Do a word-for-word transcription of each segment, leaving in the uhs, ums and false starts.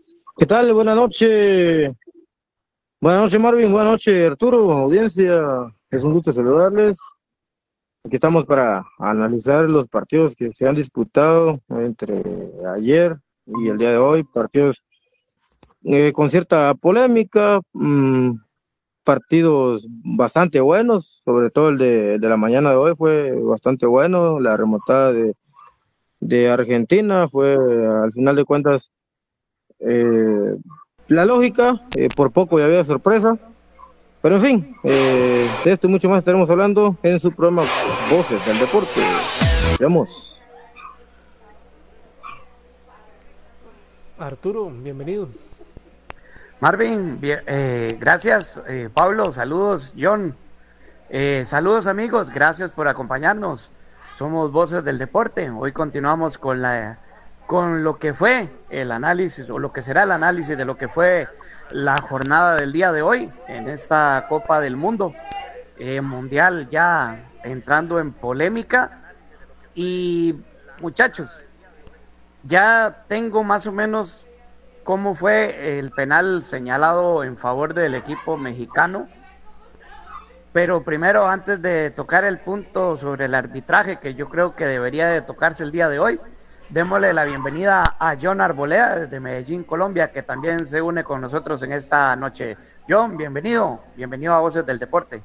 ¿Qué tal? Buenas noches. Buenas noches, Marvin. Buenas noches, Arturo. Audiencia. Es un gusto saludarles. Aquí estamos para analizar los partidos que se han disputado entre ayer y el día de hoy. Partidos eh, con cierta polémica, mm, partidos bastante buenos, sobre todo el de, de la mañana de hoy fue bastante bueno. La remontada de, de Argentina fue, al final de cuentas, eh, la lógica, eh, por poco ya había sorpresa. Pero en fin, eh, de esto y mucho más estaremos hablando en su programa Voces del Deporte. Veamos. Arturo, bienvenido. Marvin, bien, eh, gracias. Eh, Pablo, saludos. John, eh, saludos amigos, gracias por acompañarnos. Somos Voces del Deporte. Hoy continuamos con la con lo que fue el análisis o lo que será el análisis de lo que fue la jornada del día de hoy en esta Copa del Mundo eh, Mundial, ya entrando en polémica. Y muchachos, ya tengo más o menos cómo fue el penal señalado en favor del equipo mexicano. Pero primero, antes de tocar el punto sobre el arbitraje, que yo creo que debería de tocarse el día de hoy, démosle la bienvenida a John Arboleda desde Medellín, Colombia, que también se une con nosotros en esta noche. John, bienvenido, bienvenido a Voces del Deporte.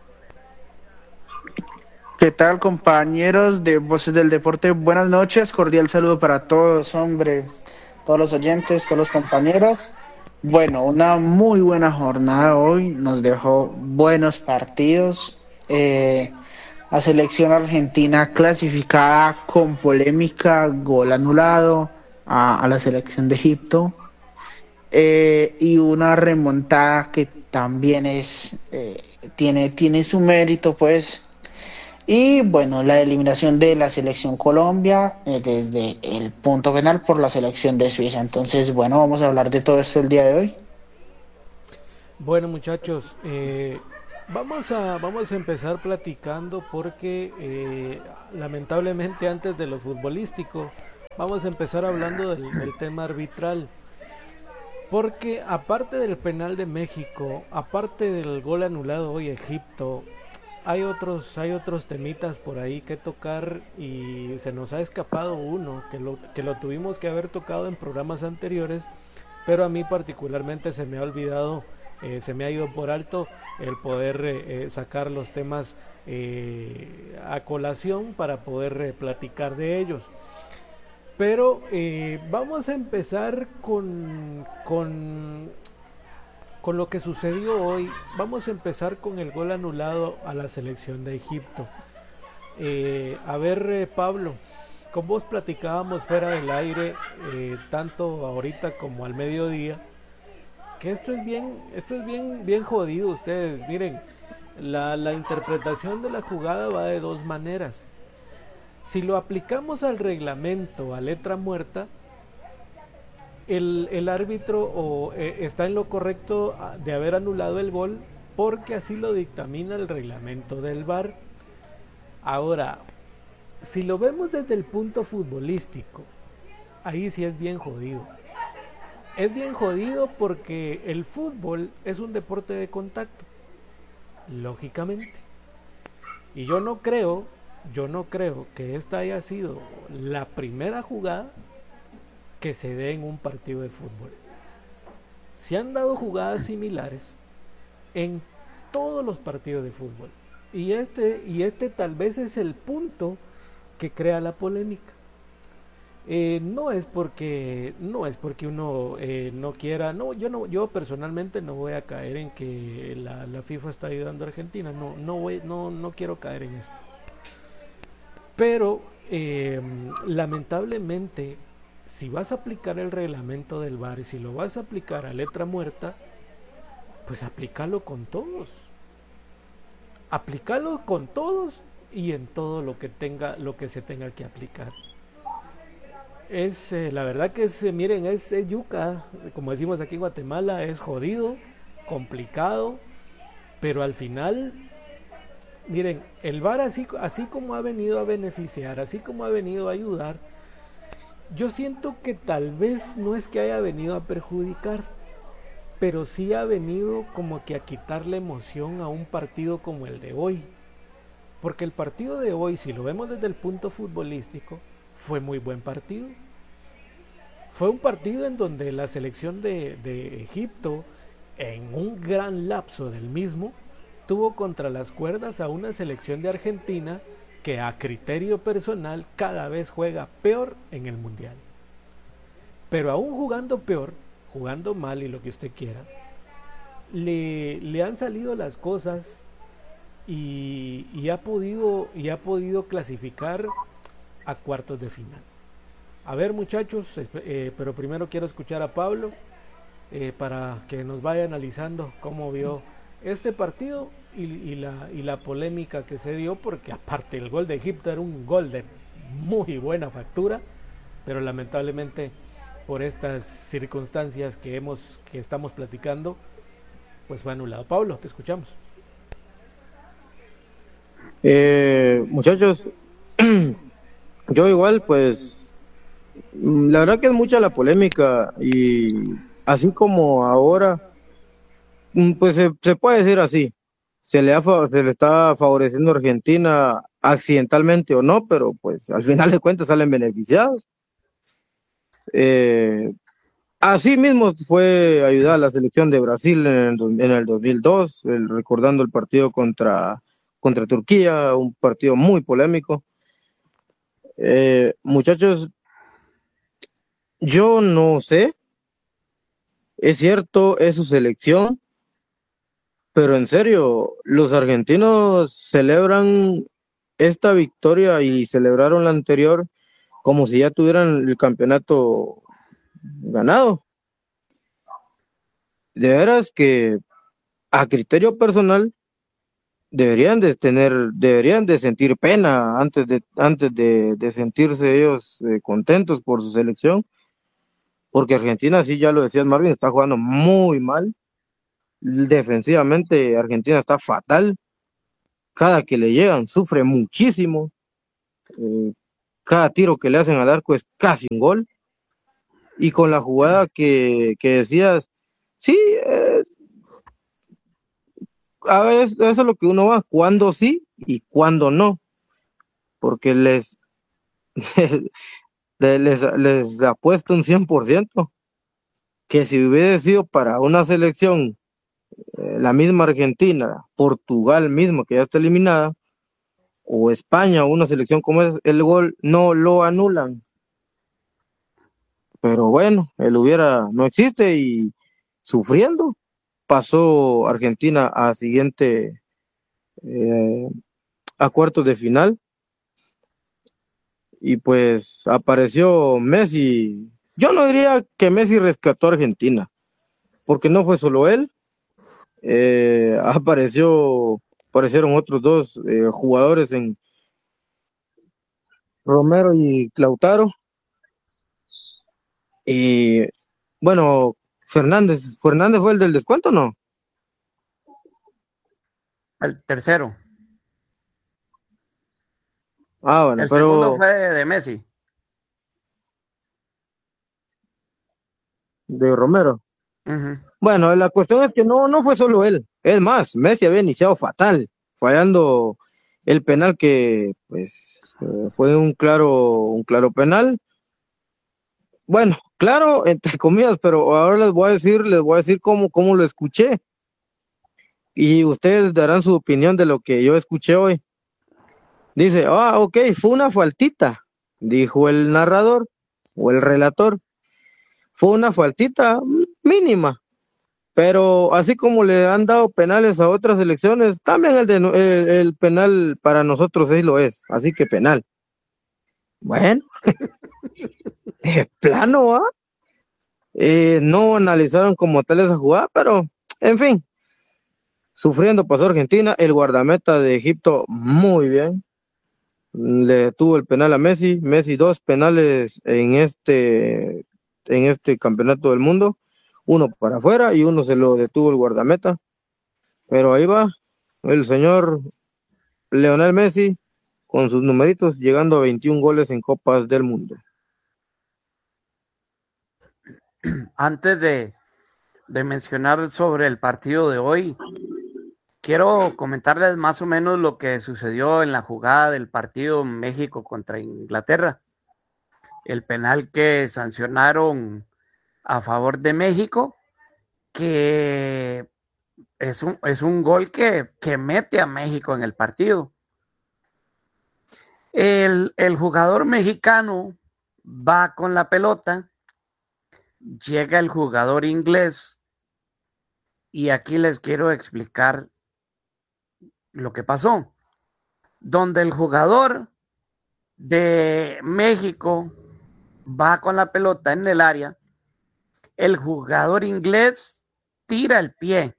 ¿Qué tal, compañeros de Voces del Deporte? Buenas noches, cordial saludo para todos, hombre, todos los oyentes, todos los compañeros. Bueno, una muy buena jornada hoy, nos dejó buenos partidos. Eh, la selección argentina clasificada con polémica, gol anulado a, a la selección de Egipto. Eh, y una remontada que también es eh, tiene, tiene su mérito, pues. Y bueno, la eliminación de la selección Colombia eh, desde el punto penal por la selección de Suiza. Entonces, bueno, vamos a hablar de todo esto el día de hoy. Bueno, muchachos, eh, vamos a vamos a empezar platicando porque eh, lamentablemente antes de lo futbolístico vamos a empezar hablando del, del tema arbitral. Porque aparte del penal de México, aparte del gol anulado hoy a Egipto, hay otros, hay otros temitas por ahí que tocar y se nos ha escapado uno que lo, que lo tuvimos que haber tocado en programas anteriores, pero a mí particularmente se me ha olvidado, eh, se me ha ido por alto el poder eh, eh, sacar los temas eh, a colación para poder eh, platicar de ellos. Pero eh, vamos a empezar con, con con lo que sucedió hoy. Vamos a empezar con el gol anulado a la selección de Egipto. Eh, a ver, eh, Pablo, con vos platicábamos fuera del aire, eh, tanto ahorita como al mediodía, que esto es bien, esto es bien, bien jodido. Ustedes, miren, la, la interpretación de la jugada va de dos maneras. Si lo aplicamos al reglamento, a letra muerta, El, el árbitro o, eh, está en lo correcto de haber anulado el gol porque así lo dictamina el reglamento del V A R. Ahora, si lo vemos desde el punto futbolístico, ahí sí es bien jodido. Es bien jodido porque el fútbol es un deporte de contacto, lógicamente. Y yo no creo, yo no creo que esta haya sido la primera jugada que se dé en un partido de fútbol. Se han dado jugadas similares en todos los partidos de fútbol. Y este, y este tal vez es el punto que crea la polémica. Eh, no es porque no es porque uno eh, no quiera, no, yo no, yo personalmente no voy a caer en que la, la FIFA está ayudando a Argentina, no, no voy, no, no quiero caer en eso. Pero eh, lamentablemente, si vas a aplicar el reglamento del V A R y si lo vas a aplicar a letra muerta, pues aplícalo con todos. Aplícalo con todos y en todo lo que tenga, lo que se tenga que aplicar. Es eh, la verdad que es, eh, miren, es, es yuca, como decimos aquí en Guatemala, es jodido, complicado, pero al final, miren, el V A R así, así como ha venido a beneficiar, así como ha venido a ayudar, yo siento que tal vez no es que haya venido a perjudicar, pero sí ha venido como que a quitarle emoción a un partido como el de hoy. Porque el partido de hoy, si lo vemos desde el punto futbolístico, fue muy buen partido. Fue un partido en donde la selección de, de Egipto, en un gran lapso del mismo, tuvo contra las cuerdas a una selección de Argentina que a criterio personal cada vez juega peor en el Mundial. Pero aún jugando peor, jugando mal y lo que usted quiera, le, le han salido las cosas y, y, ha podido, y ha podido clasificar a cuartos de final. A ver, muchachos, eh, pero primero quiero escuchar a Pablo eh, para que nos vaya analizando cómo vio este partido y, y, la, y la polémica que se dio, porque aparte el gol de Egipto era un gol de muy buena factura, pero lamentablemente por estas circunstancias que hemos que estamos platicando, pues fue anulado. Pablo, te escuchamos. Eh, muchachos, yo igual, pues, la verdad que es mucha la polémica y así como ahora, pues se, se puede decir así, se le, ha, se le está favoreciendo a Argentina accidentalmente o no, pero pues al final de cuentas salen beneficiados. Eh, así mismo fue ayudar a la selección de Brasil en el, en el dos mil dos, el, recordando el partido contra, contra Turquía, un partido muy polémico. Eh, muchachos, yo no sé, es cierto, es su selección, pero en serio, los argentinos celebran esta victoria y celebraron la anterior como si ya tuvieran el campeonato ganado. De veras que a criterio personal deberían de tener, deberían de sentir pena antes de, antes de, de sentirse ellos eh, contentos por su selección, porque Argentina, sí, ya lo decías Marvin, está jugando muy mal. Defensivamente Argentina está fatal, cada que le llegan sufre muchísimo, eh, cada tiro que le hacen al arco es casi un gol, y con la jugada que, que decías, sí, eh, a veces eso es lo que uno va, cuando sí y cuando no, porque les, les, les, les apuesto un cien por ciento que si hubiese sido para una selección, eh, la misma Argentina, Portugal mismo, que ya está eliminada, o España, una selección como es, el gol no lo anulan. Pero bueno, el hubiera no existe y sufriendo pasó Argentina a siguiente, eh, a cuartos de final, y pues apareció Messi. Yo no diría que Messi rescató a Argentina, porque no fue solo él, eh, apareció, aparecieron otros dos eh, jugadores en Romero y Lautaro, y bueno, Fernández, Fernández fue el del descuento, ¿no? El tercero. Ah, bueno, el pero... segundo fue de Messi. De Romero. Uh-huh. Bueno, la cuestión es que no, no fue solo él. Es más, Messi había iniciado fatal, fallando el penal que, pues, eh, fue un claro, un claro penal. Bueno, claro, entre comillas, pero ahora les voy a decir, les voy a decir cómo, cómo lo escuché. Y ustedes darán su opinión de lo que yo escuché hoy. Dice, ah, ok, fue una faltita, dijo el narrador o el relator. Fue una faltita mínima, pero así como le han dado penales a otras selecciones, también el, de, el, el penal para nosotros sí lo es, así que penal. Bueno, de plano, ¿ah? Eh, no analizaron como tal esa jugada, pero en fin, sufriendo pasó Argentina. El guardameta de Egipto muy bien, le detuvo el penal a Messi. Messi dos penales en este en este campeonato del mundo, uno para afuera y uno se lo detuvo el guardameta, pero ahí va el señor Lionel Messi con sus numeritos, llegando a veintiún goles en Copas del Mundo. antes de, de mencionar sobre el partido de hoy, quiero comentarles más o menos lo que sucedió en la jugada del partido México contra Inglaterra. El penal que sancionaron a favor de México, que es un, es un gol que, que mete a México en el partido. El, el jugador mexicano va con la pelota, llega el jugador inglés, y aquí les quiero explicar lo que pasó. Donde el jugador de México va con la pelota en el área, el jugador inglés tira el pie.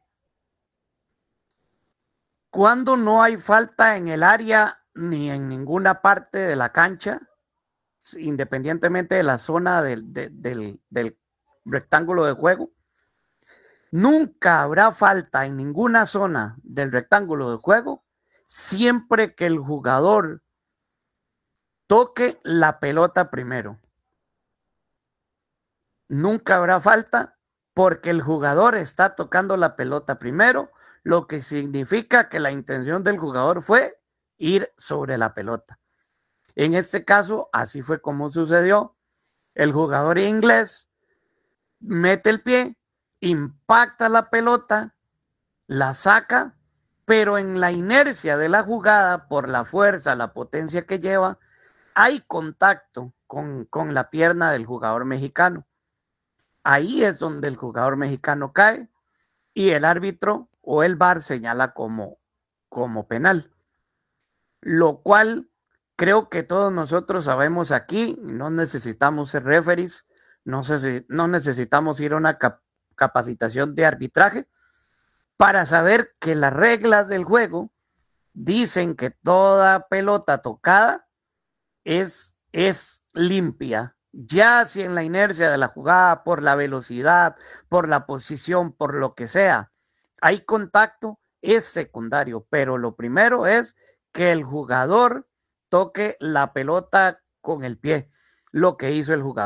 Cuando no hay falta en el área ni en ninguna parte de la cancha, independientemente de la zona del, de, del, del rectángulo de juego, nunca habrá falta en ninguna zona del rectángulo de juego siempre que el jugador toque la pelota primero. Nunca habrá falta porque el jugador está tocando la pelota primero, lo que significa que la intención del jugador fue ir sobre la pelota. En este caso, así fue como sucedió. El jugador inglés mete el pie, impacta la pelota, la saca, pero en la inercia de la jugada, por la fuerza, la potencia que lleva, hay contacto con, con la pierna del jugador mexicano. Ahí es donde el jugador mexicano cae y el árbitro o el V A R señala como, como penal. Lo cual creo que todos nosotros sabemos aquí, no necesitamos ser referees, no, sé, no necesitamos ir a una cap- capacitación de arbitraje para saber que las reglas del juego dicen que toda pelota tocada es, es limpia. Ya si en la inercia de la jugada, por la velocidad, por la posición, por lo que sea, hay contacto, es secundario. Pero lo primero es que el jugador toque la pelota con el pie, lo que hizo el jugador.